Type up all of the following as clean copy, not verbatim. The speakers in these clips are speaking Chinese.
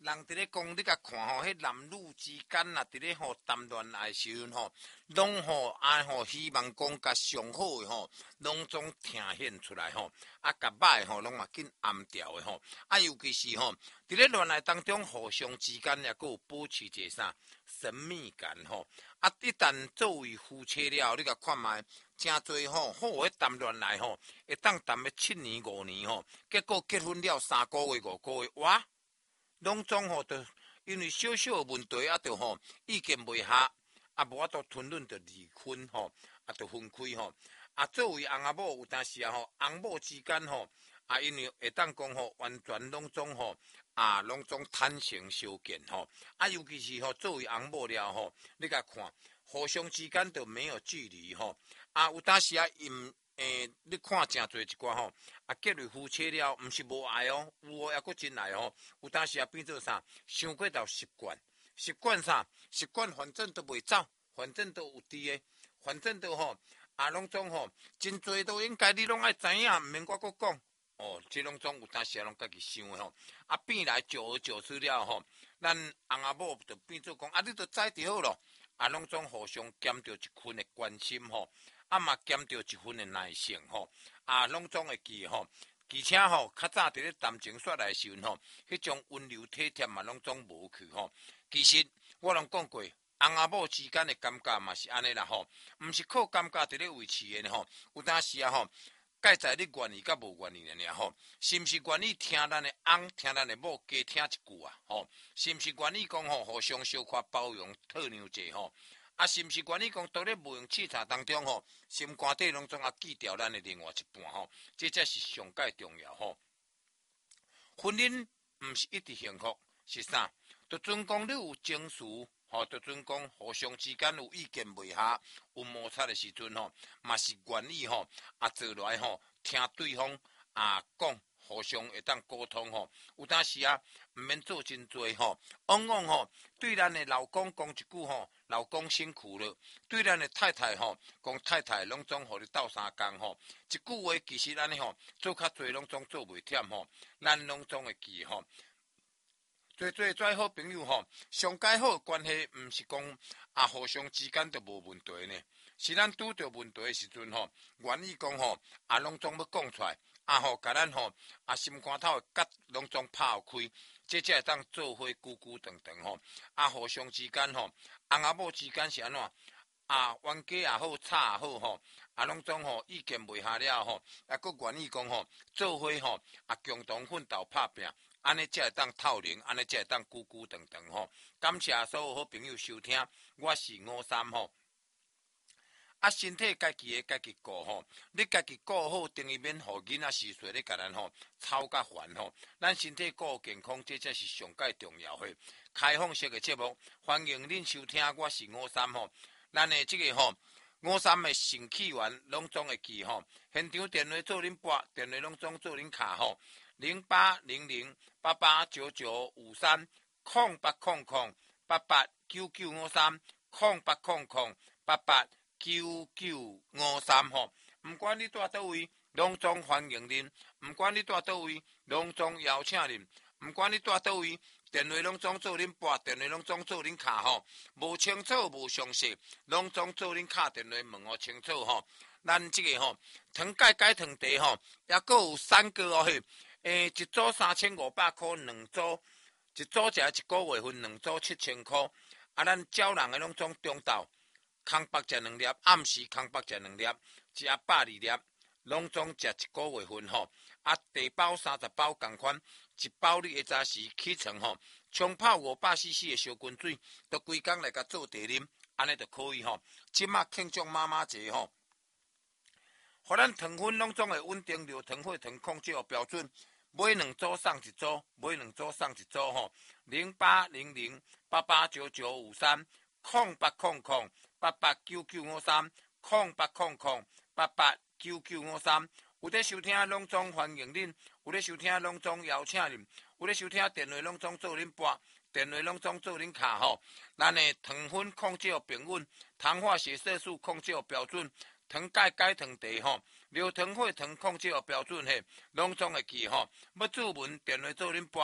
人伫咧讲，你甲看吼，迄男女之间啊，伫咧吼谈恋爱时阵吼，拢吼希望讲甲上好诶吼，拢总呈现出来吼，甲歹吼拢嘛紧暗掉诶吼，尤其是吼伫咧恋爱当中，互相之间也佫有保持一个啥神秘感吼，一旦作为夫妻了，你甲看觅。真侪吼，好诶谈恋爱吼，会当谈诶7年5年吼，结果结婚了3个月5个月，哇，拢总吼就因为小小问题就吼意见袂合，无法度吞论就离婚吼，就分开吼。作为翁仔某有当时吼，翁某之间吼，因为会当讲吼，完全拢总吼，拢总坦诚相见吼。尤其是吼，作为翁某了吼，你甲看，互相之间就没有距离吼。有当时你看真侪一寡吼，结为夫妻了，毋是无爱哦，有也佫真爱哦。有当时变做啥，伤过到习惯，习惯啥？习惯反正都袂走，反正都有伫诶，反正都吼，拢总吼，真侪都应该你拢爱知影，毋免我佫讲。这拢总有当时拢家己想诶吼，变来久而久之了吼，咱翁仔某就变做讲，你就知就好咯。拢总互相减着一分诶关心吼。嘛减着一分的耐性吼，拢总会记吼，而且吼，较早伫咧谈情说爱时阵吼，迄种温柔体贴嘛，拢总无去吼。其实我拢讲过，翁仔某之间的感觉嘛是安尼啦吼，毋是靠感觉伫咧维持的吼，有当时吼，介在你愿意甲无愿意的尔吼，是毋是愿意听咱的翁，听咱的某加听一句啊吼，是毋是愿意讲吼，互相小可包容退让者吼。是毋是愿意讲，倒咧无用试查当中吼，心肝底拢总记掉咱的另外一半吼，这才是上界重要吼。婚姻毋是一直幸福，是啥？就准讲你有情绪吼，就准讲互相之间有意见袂合、有摩擦的时阵吼，嘛是愿意吼，坐来吼，听对方讲。互相会当沟通吼，有当时毋免做真多吼，往往吼对咱的老公讲一句吼，老公辛苦了；对咱的太太吼，讲太太拢总互你斗相共吼，一句话其实安尼吼，做较侪拢总做袂忝吼，咱拢总会记吼。做好朋友吼，上介好关系毋是讲互相之间就无问题呢，是咱拄着问题的时阵吼，愿意讲吼，拢总要讲出来。甲咱吼心肝头的结拢总拍开，这才会当做伙久久长长吼。互相之间吼，翁仔某之间是安怎？冤家也好，吵也好吼，拢总吼意见袂合了吼，佫愿意讲吼，做伙吼共同奋斗拍拼，安尼才会当透灵，安尼才会当久久长长吼。感谢所有好朋友收听，我是53吼。身体家己的家己顾吼，你家己顾好，等于免互囡仔时岁咧甲咱吼吵甲烦吼。咱身体顾健康，这才是上界重要的。开放式的节目，欢迎恁收听。我是53吼，咱的这个吼53的盛气员拢总会记吼。现场电话做恁拨，电话拢总做恁卡吼。0800889953，0800889953吼。毋管你住倒位，拢总欢迎恁；毋管你住倒位，拢总邀请恁；毋管你住倒位，电话拢总做恁拨，电话拢总做恁卡吼。无清楚无详细，拢总做恁敲电话问我清楚吼。咱这个吼，糖解解糖茶吼，也佫有3个哦嘿。一组3500块，2组，一组食1个月份，2组7000块。咱招人的拢总中昼，空白食2粒，暗时空白食2粒，食120粒，拢总食1个月份吼。地包30包共款，一包你下早时起床吼，冲泡500cc 的烧滚水，都规工来甲做茶啉，安尼就可以吼。即马庆祝妈妈节吼。互咱糖分拢总会稳定着，糖血糖控制标准，买2组送1组，买2组送1组吼。0800889953，0800889953，有咧收听拢总欢迎恁，有咧收听拢总邀请恁，有咧收听电话拢总做恁拨，电话拢总做恁卡吼。咱的糖分控制平稳，糖化血色素控制标准。糖解解糖茶吼，尿糖血糖控制标准嘿，拢总会记吼。要注文电话做恁拨，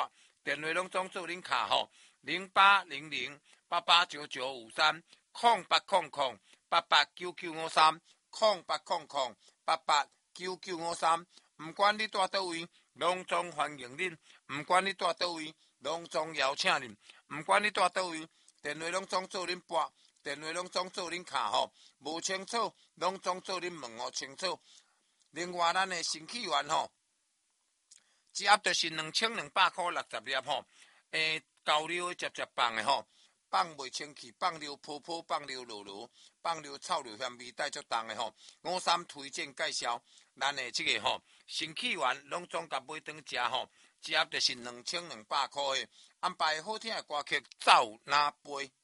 电话拢总做恁卡吼08008899530800889953毋管你住倒位，拢总欢迎恁；毋管你住倒位，拢总邀请恁；毋管你住倒位，电话拢总做恁拨，电话拢总做恁卡吼，无清楚拢总做恁问吼清楚。另外，咱的新起源吼，一盒就是2200块60粒吼，交流的接放的吼。放袂清气，放流泡泡，放流落落，放流臭流香味带足重的吼。53推荐介绍，咱的这个吼新起源拢总甲买当食吼，一盒就是2200块的，安排好听的歌曲走哪杯。